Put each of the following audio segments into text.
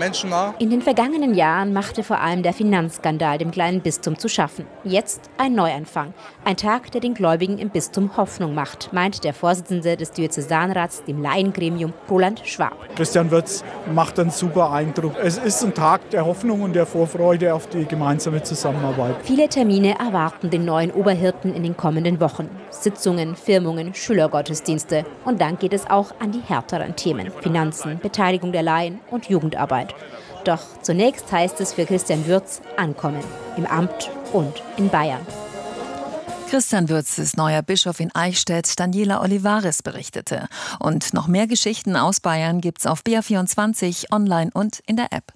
menschennah. In den vergangenen Jahren machte vor allem der Finanzskandal dem kleinen Bistum zu schaffen. Jetzt ein Neuanfang. Ein Tag, der den Gläubigen im Bistum Hoffnung macht, meint der Vorsitzende des Diözesanrats, dem Laiengremium, Roland Schwab. Christian Würz macht einen super Eindruck. Es ist ein Tag der Hoffnung und der Vorfreude auf die gemeinsame Zusammenarbeit. Viele Termine erwarten den neuen Oberhirten in den kommenden Wochen. Sitzungen, Firmungen, Schülergottesdienste. Und dann geht es auch an die härteren Themen. Finanzen, Beteiligung der Laien und Jugendarbeit. Doch zunächst heißt es für Christian Würz ankommen. Im Amt und in Bayern. Christian Würz ist neuer Bischof in Eichstätt, Daniela Olivares berichtete. Und noch mehr Geschichten aus Bayern gibt's auf BR24, online und in der App.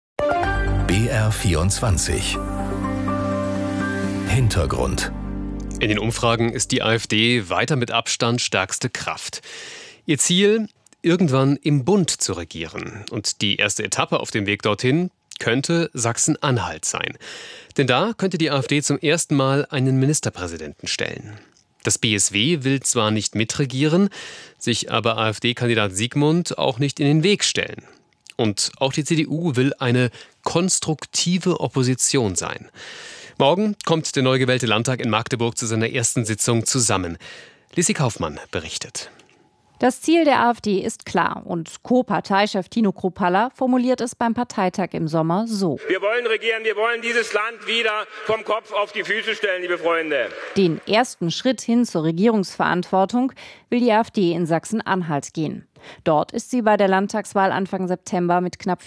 BR24 Hintergrund. In den Umfragen ist die AfD weiter mit Abstand stärkste Kraft. Ihr Ziel, irgendwann im Bund zu regieren. Und die erste Etappe auf dem Weg dorthin könnte Sachsen-Anhalt sein. Denn da könnte die AfD zum ersten Mal einen Ministerpräsidenten stellen. Das BSW will zwar nicht mitregieren, sich aber AfD-Kandidat Sigmund auch nicht in den Weg stellen. Und auch die CDU will eine konstruktive Opposition sein. Morgen kommt der neu gewählte Landtag in Magdeburg zu seiner ersten Sitzung zusammen. Lissi Kaufmann berichtet. Das Ziel der AfD ist klar und Co-Parteichef Tino Kruppalla formuliert es beim Parteitag im Sommer so. Wir wollen regieren, wir wollen dieses Land wieder vom Kopf auf die Füße stellen, liebe Freunde. Den ersten Schritt hin zur Regierungsverantwortung will die AfD in Sachsen-Anhalt gehen. Dort ist sie bei der Landtagswahl Anfang September mit knapp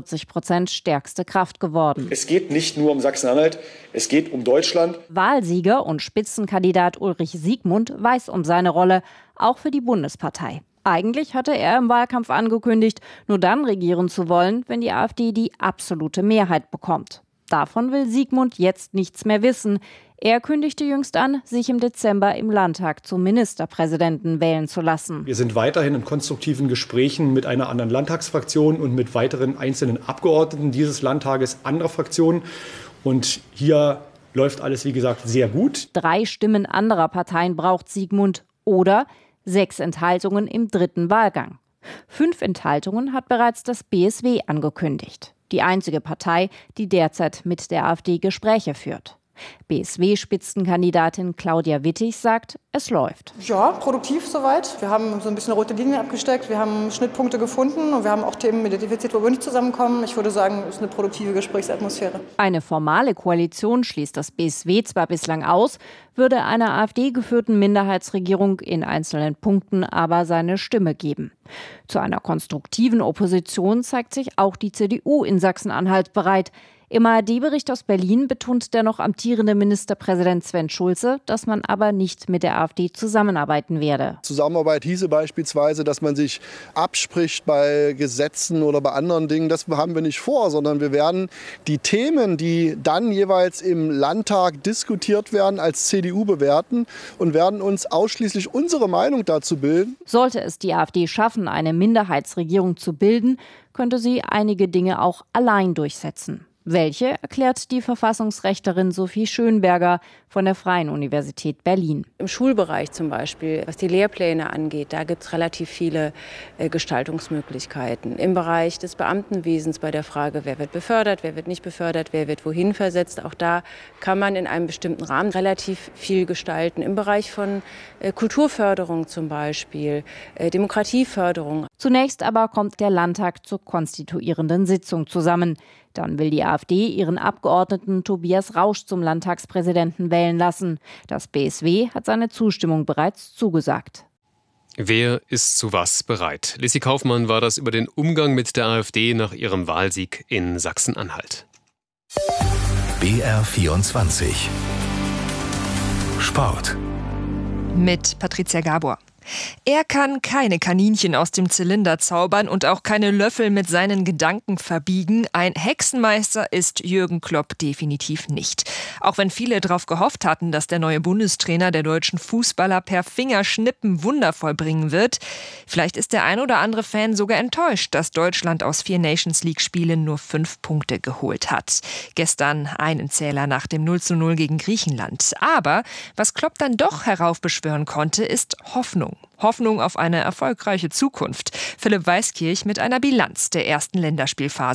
44% stärkste Kraft geworden. Es geht nicht nur um Sachsen-Anhalt, es geht um Deutschland. Wahlsieger und Spitzenkandidat Ulrich Siegmund weiß um seine Rolle, auch für die Bundespartei. Eigentlich hatte er im Wahlkampf angekündigt, nur dann regieren zu wollen, wenn die AfD die absolute Mehrheit bekommt. Davon will Siegmund jetzt nichts mehr wissen. Er kündigte jüngst an, sich im Dezember im Landtag zum Ministerpräsidenten wählen zu lassen. Wir sind weiterhin in konstruktiven Gesprächen mit einer anderen Landtagsfraktion und mit weiteren einzelnen Abgeordneten dieses Landtages anderer Fraktionen. Und hier läuft alles, wie gesagt, sehr gut. 3 Stimmen anderer Parteien braucht Siegmund oder 6 Enthaltungen im dritten Wahlgang. 5 Enthaltungen hat bereits das BSW angekündigt. Die einzige Partei, die derzeit mit der AfD Gespräche führt. BSW-Spitzenkandidatin Claudia Wittig sagt, es läuft. Ja, produktiv soweit. Wir haben so ein bisschen rote Linien abgesteckt, wir haben Schnittpunkte gefunden und wir haben auch Themen identifiziert, wo wir nicht zusammenkommen. Ich würde sagen, es ist eine produktive Gesprächsatmosphäre. Eine formale Koalition schließt das BSW zwar bislang aus, würde einer AfD-geführten Minderheitsregierung in einzelnen Punkten aber seine Stimme geben. Zu einer konstruktiven Opposition zeigt sich auch die CDU in Sachsen-Anhalt bereit. Im ARD-Bericht aus Berlin betont der noch amtierende Ministerpräsident Sven Schulze, dass man aber nicht mit der AfD zusammenarbeiten werde. Zusammenarbeit hieße beispielsweise, dass man sich abspricht bei Gesetzen oder bei anderen Dingen. Das haben wir nicht vor, sondern wir werden die Themen, die dann jeweils im Landtag diskutiert werden, als CDU bewerten und werden uns ausschließlich unsere Meinung dazu bilden. Sollte es die AfD schaffen, eine Minderheitsregierung zu bilden, könnte sie einige Dinge auch allein durchsetzen. Welche, erklärt die Verfassungsrechterin Sophie Schönberger von der Freien Universität Berlin. Im Schulbereich zum Beispiel, was die Lehrpläne angeht, da gibt es relativ viele Gestaltungsmöglichkeiten. Im Bereich des Beamtenwesens bei der Frage, wer wird befördert, wer wird nicht befördert, wer wird wohin versetzt, auch da kann man in einem bestimmten Rahmen relativ viel gestalten. Im Bereich von Kulturförderung zum Beispiel, Demokratieförderung. Zunächst aber kommt der Landtag zur konstituierenden Sitzung zusammen. Dann will die AfD ihren Abgeordneten Tobias Rausch zum Landtagspräsidenten wählen lassen. Das BSW hat seine Zustimmung bereits zugesagt. Wer ist zu was bereit? Lissi Kaufmann war das über den Umgang mit der AfD nach ihrem Wahlsieg in Sachsen-Anhalt. BR24 Sport mit Patricia Gabor. Er kann keine Kaninchen aus dem Zylinder zaubern und auch keine Löffel mit seinen Gedanken verbiegen. Ein Hexenmeister ist Jürgen Klopp definitiv nicht. Auch wenn viele darauf gehofft hatten, dass der neue Bundestrainer der deutschen Fußballer per Fingerschnippen Wunder vollbringen wird. Vielleicht ist der ein oder andere Fan sogar enttäuscht, dass Deutschland aus 4 Nations-League-Spielen nur 5 Punkte geholt hat. Gestern einen Zähler nach dem 0:0 gegen Griechenland. Aber was Klopp dann doch heraufbeschwören konnte, ist Hoffnung. Hoffnung auf eine erfolgreiche Zukunft. Philipp Weiskirch mit einer Bilanz der ersten Länderspielphase.